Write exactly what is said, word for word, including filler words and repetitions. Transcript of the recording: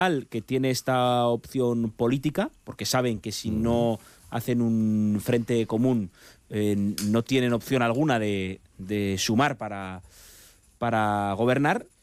que tiene esta opción política, porque saben que si no hacen un frente común eh, no tienen opción alguna de, de sumar para, para gobernar,